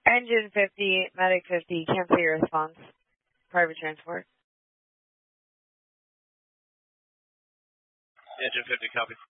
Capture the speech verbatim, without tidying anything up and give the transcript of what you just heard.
Engine fifty, Medic fifty, cancel your response. Private transport. Engine fifty, copy.